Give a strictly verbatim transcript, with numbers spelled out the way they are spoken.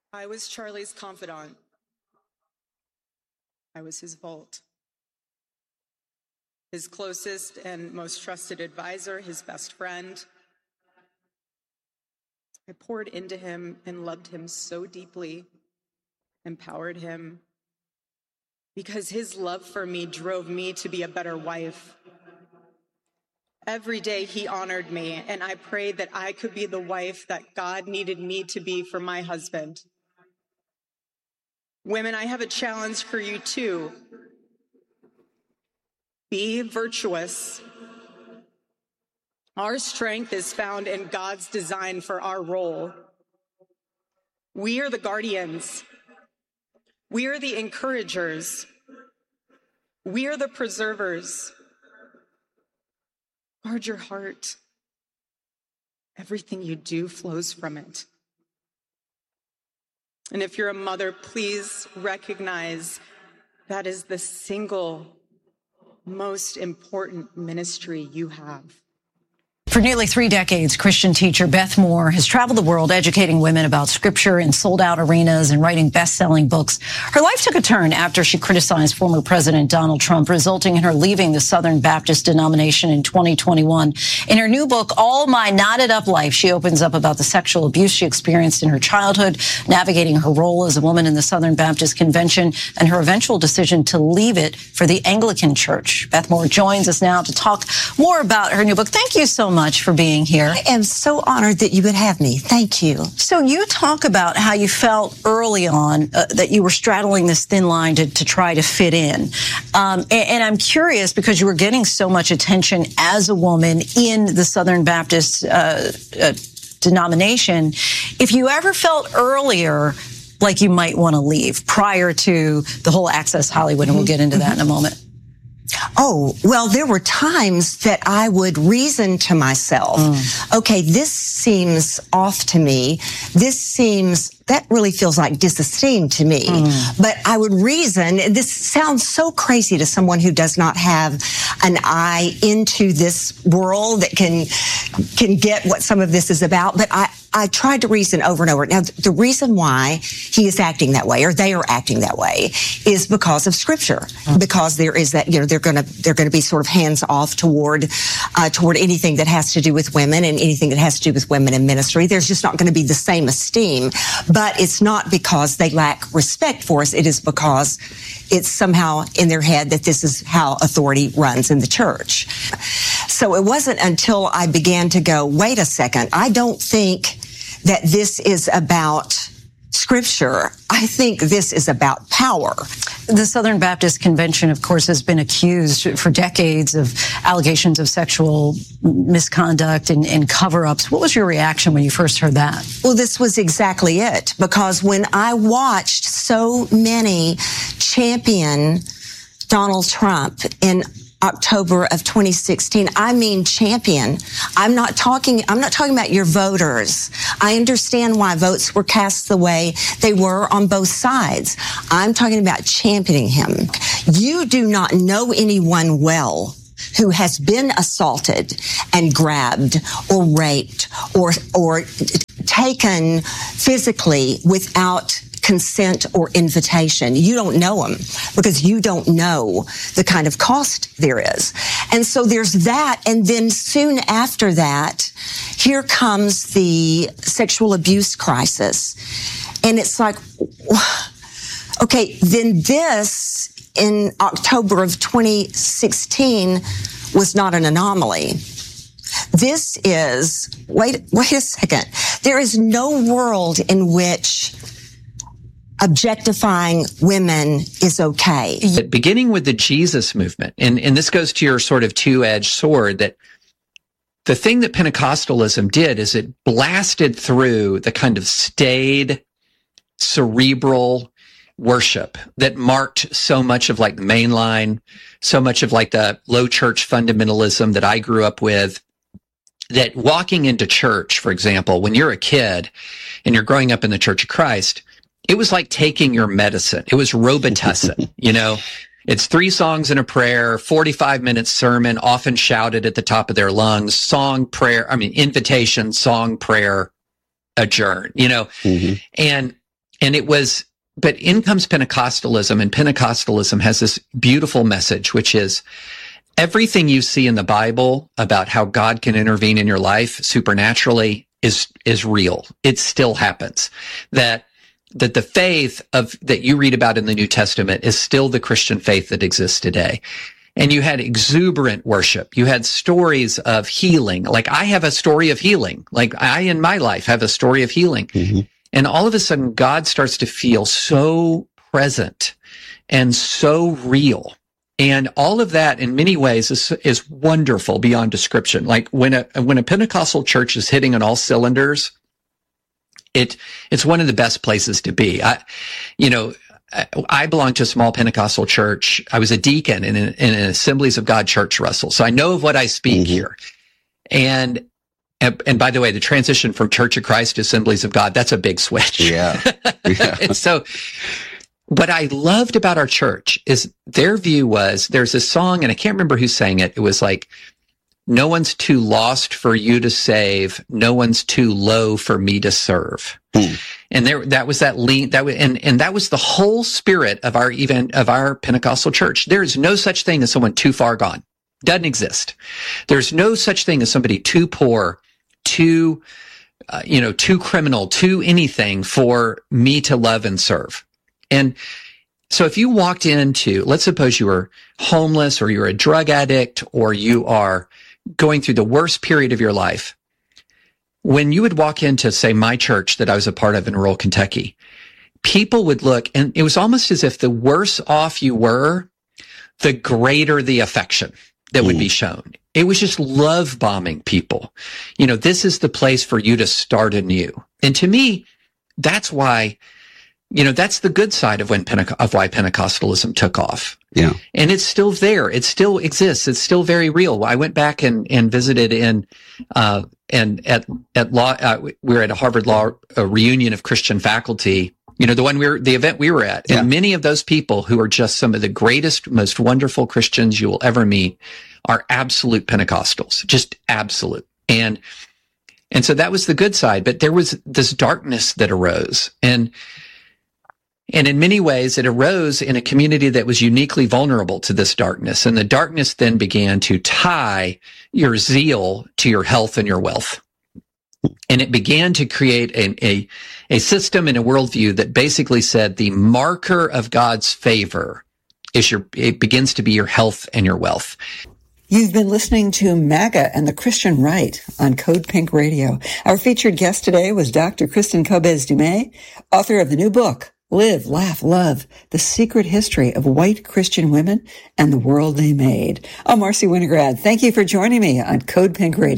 I was Charlie's confidant. I was his vault, his closest and most trusted advisor, his best friend. I poured into him and loved him so deeply, empowered him, because his love for me drove me to be a better wife. Every day he honored me, and I prayed that I could be the wife that God needed me to be for my husband. Women, I have a challenge for you too. Be virtuous. Our strength is found in God's design for our role. We are the guardians. We are the encouragers. We are the preservers. Guard your heart. Everything you do flows from it. And if you're a mother, please recognize that is the single most important ministry you have. For nearly three decades, Christian teacher Beth Moore has traveled the world educating women about scripture in sold-out arenas and writing best-selling books. Her life took a turn after she criticized former President Donald Trump, resulting in her leaving the Southern Baptist denomination in twenty twenty-one. In her new book, All My Knotted Up Life, she opens up about the sexual abuse she experienced in her childhood, navigating her role as a woman in the Southern Baptist Convention, and her eventual decision to leave it for the Anglican Church. Beth Moore joins us now to talk more about her new book. Thank you so much. much for being here. I am so honored that you would have me. Thank you. So you talk about how you felt early on uh, that you were straddling this thin line to, to try to fit in. Um, and, and I'm curious because you were getting so much attention as a woman in the Southern Baptist uh, uh, denomination. If you ever felt earlier like you might want to leave prior to the whole Access Hollywood, and we'll get into that in a moment. Oh, well, there were times that I would reason to myself, mm. okay, this seems off to me. This seems, that really feels like disesteem to me. Mm. But I would reason, this sounds so crazy to someone who does not have an eye into this world that can, can get what some of this is about. But I, I tried to reason over and over. Now, the reason why he is acting that way, or they are acting that way, is because of Scripture. Mm. Because there is that, you know, they're going to they're going to be sort of hands off toward uh, toward anything that has to do with women and anything that has to do with women in ministry. There's just not going to be the same esteem. But it's not because they lack respect for us. It is because it's somehow in their head that this is how authority runs in the church. So it wasn't until I began to go, wait a second, I don't think that this is about Scripture. I think this is about power. The Southern Baptist Convention, of course, has been accused for decades of allegations of sexual misconduct and, and cover-ups. What was your reaction when you first heard that? Well, this was exactly it, because when I watched so many champion Donald Trump in October of twenty sixteen. I mean champion. I'm not talking, I'm not talking about your voters. I understand why votes were cast the way they were on both sides. I'm talking about championing him. You do not know anyone well who has been assaulted and grabbed or raped or, or taken physically without consent or invitation. You don't know them because you don't know the kind of cost there is. And so there's that. And then soon after that, here comes the sexual abuse crisis. And it's like, okay, then this in October of twenty sixteen was not an anomaly. This is, wait, wait a second. There is no world in which objectifying women is okay. Beginning with the Jesus movement, and, and this goes to your sort of two-edged sword, that the thing that Pentecostalism did is it blasted through the kind of staid, cerebral worship that marked so much of like the mainline, so much of like the low church fundamentalism that I grew up with. That walking into church, for example, when you're a kid and you're growing up in the Church of Christ, it was like taking your medicine. It was Robitussin, you know. It's three songs and a prayer, forty-five minute sermon, often shouted at the top of their lungs, song, prayer, I mean, invitation, song, prayer, adjourn, you know. Mm-hmm. And and it was, but in comes Pentecostalism, and Pentecostalism has this beautiful message, which is everything you see in the Bible about how God can intervene in your life supernaturally is, is real. It still happens. That, that the faith of, that you read about in the New Testament is still the Christian faith that exists today. And you had exuberant worship. You had stories of healing. Like I have a story of healing. Like I, in my life, have a story of healing. Mm-hmm. And all of a sudden, God starts to feel so present and so real. And all of that, in many ways, is, is wonderful beyond description. Like when a, when a Pentecostal church is hitting on all cylinders, it, it's one of the best places to be. I, you know, I belong to a small Pentecostal church. I was a deacon in an, in an Assemblies of God church, Russell. So I know of what I speak mm-hmm. here. And, and, and by the way, the transition from Church of Christ to Assemblies of God, that's a big switch. Yeah. yeah. And so what I loved about our church is their view was there's a song, and I can't remember who sang it. It was like, no one's too lost for you to save. No one's too low for me to serve. Hmm. And there, that was that lean, that was, and, and that was the whole spirit of our event, of our Pentecostal church. There is no such thing as someone too far gone. Doesn't exist. There's no such thing as somebody too poor, too, uh, you know, too criminal, too anything for me to love and serve. And so if you walked into, let's suppose you were homeless or you're a drug addict or you are going through the worst period of your life, when you would walk into, say, my church that I was a part of in rural Kentucky, people would look, and it was almost as if the worse off you were, the greater the affection that would mm. be shown. It was just love bombing people. You know, this is the place for you to start anew. And to me, that's why, you know, that's the good side of when Penteco- of why Pentecostalism took off. Yeah. And it's still there. It still exists. It's still very real. I went back and, and visited in, uh, and at, at law, uh, we were at a Harvard Law a reunion of Christian faculty, you know, the one we were, the event we were at. Yeah. And many of those people who are just some of the greatest, most wonderful Christians you will ever meet are absolute Pentecostals, just absolute. And, and so that was the good side, but there was this darkness that arose. And, And in many ways, it arose in a community that was uniquely vulnerable to this darkness. And the darkness then began to tie your zeal to your health and your wealth. And it began to create a, a, a system and a worldview that basically said the marker of God's favor is your, it begins to be your health and your wealth. You've been listening to MAGA and the Christian Right on Code Pink Radio. Our featured guest today was Doctor Kristin Kobes Du Mez, author of the new book, Live, Laugh, Love, The Secret History of White Christian Women and the World They Made. I'm Marcy Winograd. Thank you for joining me on Code Pink Radio.